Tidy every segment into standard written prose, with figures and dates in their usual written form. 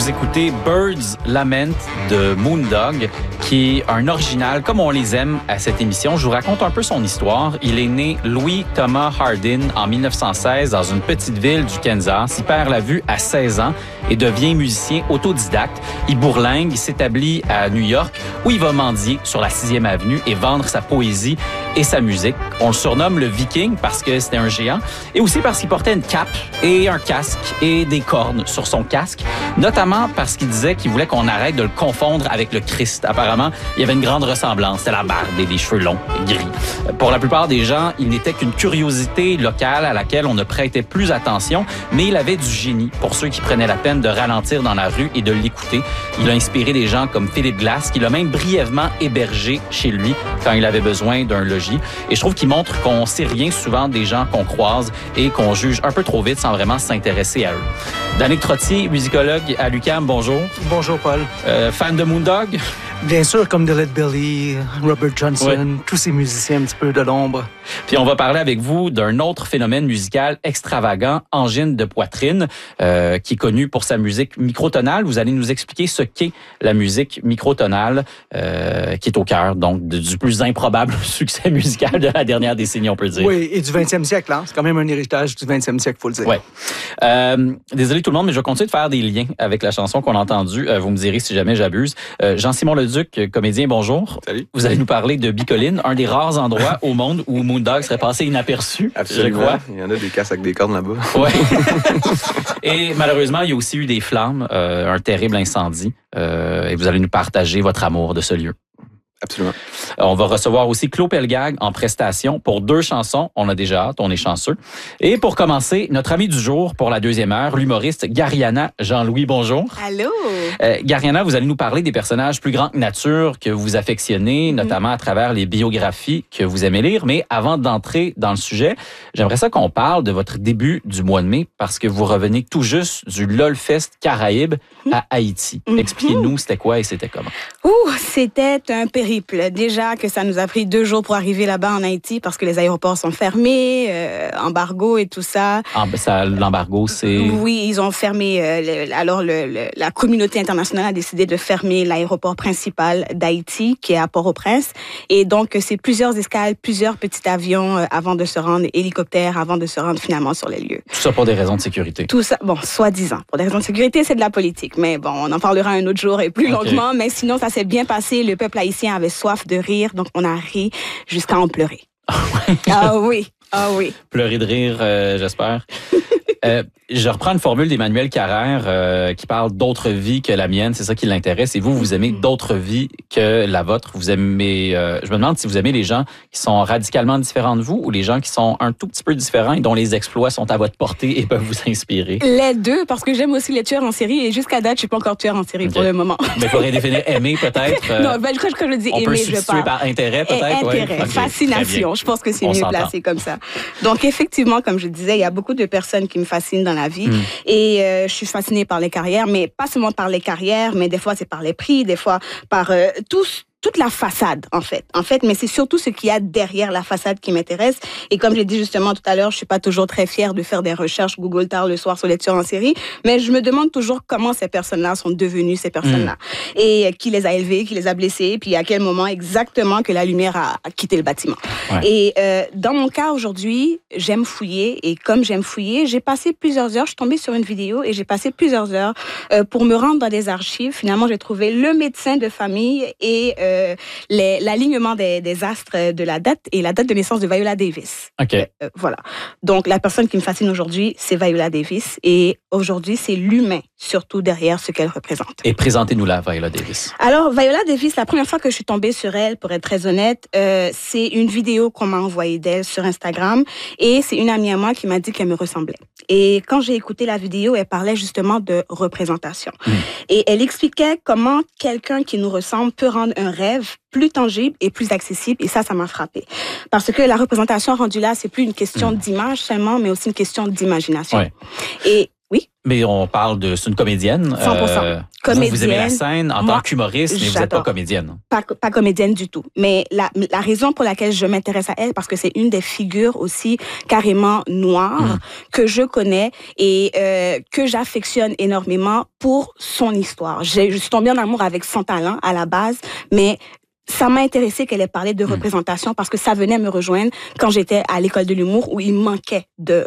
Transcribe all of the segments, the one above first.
vous écoutez Birds Lament de Moondog, qui est un original comme on les aime à cette émission. Je vous raconte un peu son histoire. Il est né Louis Thomas Hardin en 1916 dans une petite ville du Kansas. Il perd la vue à 16 ans et devient musicien autodidacte. Il bourlingue, il s'établit à New York où il va mendier sur la 6e avenue et vendre sa poésie et sa musique. On le surnomme le Viking parce que c'était un géant et aussi parce qu'il portait une cape et un casque et des cornes sur son casque, notamment parce qu'il disait qu'il voulait qu'on arrête de le confondre avec le Christ. Apparemment, il y avait une grande ressemblance. C'était la barbe et les cheveux longs et gris. Pour la plupart des gens, il n'était qu'une curiosité locale à laquelle on ne prêtait plus attention, mais il avait du génie pour ceux qui prenaient la peine de ralentir dans la rue et de l'écouter. Il a inspiré des gens comme Philip Glass, qu'il a même brièvement hébergé chez lui quand il avait besoin d'un logis. Et je trouve qu'il montre qu'on sait rien souvent des gens qu'on croise et qu'on juge un peu trop vite sans vraiment s'intéresser à eux. Danick Trottier, musicologue à l'UQAM, bonjour. Bonjour, Paul. Fan de Moondog? Bien sûr, comme Delette Belly, Robert Johnson, ouais. Tous ces musiciens un petit peu de l'ombre. Puis on va parler avec vous d'un autre phénomène musical extravagant, Angine de poitrine, qui est connu pour sa musique microtonale. Vous allez nous expliquer ce qu'est la musique microtonale, qui est au cœur donc du plus improbable succès musical de la dernière décennie, on peut dire. Oui, et du 20e siècle. Hein? C'est quand même un héritage du 20e siècle, il faut le dire. Ouais. Désolé tout le monde, mais je vais continuer de faire des liens avec la chanson qu'on a entendue. Vous me direz si jamais j'abuse. Jean-Simon Leduc, comédien, bonjour. Salut. Vous allez nous parler de Bicoline, un des rares endroits au monde où Moondog serait passé inaperçu, Absolument. je crois. Il y en a des casses avec des cornes là-bas. Ouais. Et malheureusement, il y a aussi eu des flammes, un terrible incendie. Et vous allez nous partager votre amour de ce lieu. Absolument. On va recevoir aussi Claude Pelgag en prestation pour 2 chansons. On a déjà hâte, on est chanceux. Et pour commencer, notre ami du jour pour la 2e heure, l'humoriste Gariana Jean-Louis. Bonjour. Allô? Gariana, vous allez nous parler des personnages plus grands que nature que vous affectionnez, notamment à travers les biographies que vous aimez lire. Mais avant d'entrer dans le sujet, j'aimerais ça qu'on parle de votre début du mois de mai parce que vous revenez tout juste du LOLfest Caraïbes à Haïti. Expliquez-nous c'était quoi et c'était comment. C'était un périple. Déjà que ça nous a pris 2 jours pour arriver là-bas en Haïti parce que les aéroports sont fermés, embargo et tout ça. L'embargo, c'est... Oui, ils ont fermé. Alors, la communauté internationale a décidé de fermer l'aéroport principal d'Haïti, qui est à Port-au-Prince. Et donc, c'est plusieurs escales, plusieurs petits avions avant de se rendre, hélicoptères avant de se rendre finalement sur les lieux. Tout ça pour des raisons de sécurité. Tout ça, bon, soi-disant. Pour des raisons de sécurité, c'est de la politique. Mais bon, on en parlera un autre jour et plus longuement. Mais sinon, ça s'est bien passé. Le peuple haïtien avait soif de rire, donc on a ri jusqu'à en pleurer. Ah oui, ah oui. Pleurer de rire, j'espère. Je reprends une formule d'Emmanuel Carrère qui parle d'autres vies que la mienne. C'est ça qui l'intéresse. Et vous aimez d'autres vies que la vôtre. Vous aimez. Je me demande si vous aimez les gens qui sont radicalement différents de vous ou les gens qui sont un tout petit peu différents et dont les exploits sont à votre portée et peuvent vous inspirer. Les deux, parce que j'aime aussi les tueurs en série et jusqu'à date, je suis pas encore tueur en série pour le moment. Mais il faudrait définir aimer peut-être. Non, ben, je crois que je dis on aimer, peut je substituer parle. par intérêt peut-être. Intérêt, Okay. fascination. Je pense que c'est mieux placé comme ça. Donc effectivement, comme je disais, il y a beaucoup de personnes qui me fascinent dans la vie. Et je suis fascinée par les carrières, mais pas seulement par les carrières, mais des fois c'est par les prix, des fois par toute la façade, en fait, mais c'est surtout ce qu'il y a derrière la façade qui m'intéresse. Et comme j'ai dit justement tout à l'heure, je suis pas toujours très fière de faire des recherches Google tard le soir sur les tueurs en série, mais je me demande toujours comment ces personnes-là sont devenues ces personnes-là. Et qui les a élevées, qui les a blessées, puis à quel moment exactement que la lumière a quitté le bâtiment. Ouais. Et dans mon cas aujourd'hui, j'aime fouiller, et comme j'aime fouiller, j'ai passé plusieurs heures, je suis tombée sur une vidéo et j'ai passé plusieurs heures pour me rendre dans des archives. Finalement, j'ai trouvé le médecin de famille et l'alignement des astres de la date et la date de naissance de Viola Davis. OK. Voilà. Donc, la personne qui me fascine aujourd'hui, c'est Viola Davis. Et aujourd'hui, c'est l'humain, surtout derrière ce qu'elle représente. Et présentez-nous-la, Viola Davis. Alors, Viola Davis, la première fois que je suis tombée sur elle, pour être très honnête, c'est une vidéo qu'on m'a envoyée d'elle sur Instagram. Et c'est une amie à moi qui m'a dit qu'elle me ressemblait. Et quand j'ai écouté la vidéo, elle parlait justement de représentation. Et elle expliquait comment quelqu'un qui nous ressemble peut rendre un rêve plus tangible et plus accessible. Et ça m'a frappée. Parce que la représentation rendue là, c'est plus une question d'image seulement, mais aussi une question d'imagination. Ouais. Et oui. Mais on parle c'est une comédienne. 100%. Comédienne. Vous aimez la scène en tant qu'humoriste, mais vous n'êtes pas comédienne. Pas comédienne du tout. Mais la raison pour laquelle je m'intéresse à elle, parce que c'est une des figures aussi carrément noires que je connais et que j'affectionne énormément pour son histoire. Je suis tombée en amour avec son talent à la base, mais ça m'a intéressé qu'elle ait parlé de représentation parce que ça venait me rejoindre quand j'étais à l'école de l'humour où il manquait de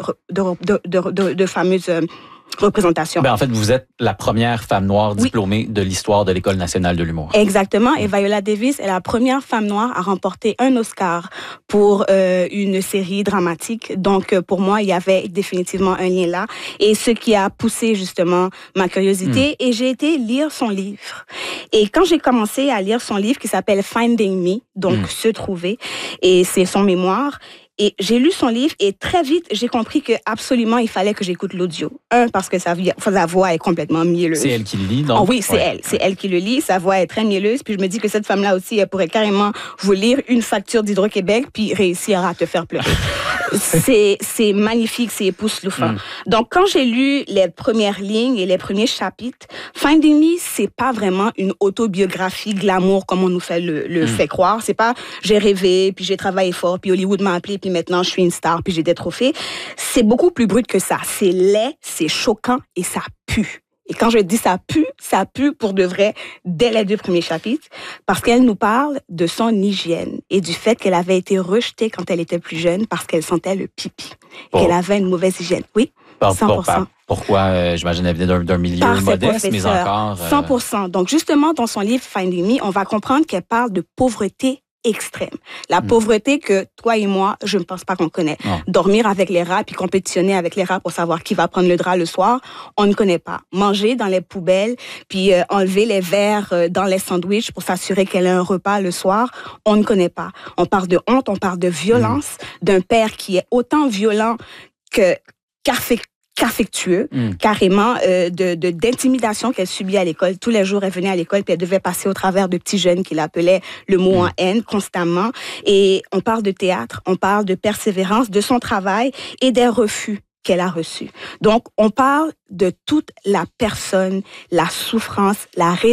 fameuses représentation. En fait, vous êtes la première femme noire diplômée de l'histoire de l'École nationale de l'humour. Exactement. Et Viola Davis est la première femme noire à remporter un Oscar pour une série dramatique. Donc, pour moi, il y avait définitivement un lien là. Et ce qui a poussé justement ma curiosité. Et j'ai été lire son livre. Et quand j'ai commencé à lire son livre qui s'appelle Finding Me, donc Se trouver, et c'est son mémoire, et j'ai lu son livre et très vite, j'ai compris que absolument il fallait que j'écoute l'audio. Parce que sa voix est complètement mielleuse. C'est elle qui le lit, donc? Oh oui, c'est elle. C'est elle qui le lit. Sa voix est très mielleuse. Puis je me dis que cette femme-là aussi, elle pourrait carrément vous lire une facture d'Hydro-Québec puis réussir à te faire pleurer. C'est magnifique, c'est époustouflant. Donc, quand j'ai lu les premières lignes et les premiers chapitres, Finding Me, c'est pas vraiment une autobiographie glamour comme on nous fait le fait croire. C'est pas j'ai rêvé, puis j'ai travaillé fort, puis Hollywood m'a appelé, puis maintenant je suis une star, puis j'ai des trophées. C'est beaucoup plus brut que ça. C'est laid, c'est choquant et ça pue. Et quand je dis ça pue pour de vrai dès les 2 premiers chapitres, parce qu'elle nous parle de son hygiène et du fait qu'elle avait été rejetée quand elle était plus jeune parce qu'elle sentait le pipi, qu'elle avait une mauvaise hygiène. Oui, 100%. Pourquoi? J'imagine qu'elle venait d'un milieu modeste, mais encore... 100%. Donc, justement, dans son livre Finding Me, on va comprendre qu'elle parle de pauvreté extrême. La pauvreté que toi et moi, je ne pense pas qu'on connaît. Non. Dormir avec les rats puis compétitionner avec les rats pour savoir qui va prendre le drap le soir, on ne connaît pas. Manger dans les poubelles puis enlever les verres dans les sandwichs pour s'assurer qu'elle a un repas le soir, on ne connaît pas. On parle de honte, on parle de violence, d'un père qui est autant violent qu'affectueux, carrément, d'intimidation qu'elle subit à l'école. Tous les jours, elle venait à l'école puis elle devait passer au travers de petits jeunes qui l'appelaient le mot en haine constamment. Et on parle de théâtre, on parle de persévérance, de son travail et des refus qu'elle a reçus. Donc, on parle de toute la personne, la souffrance, la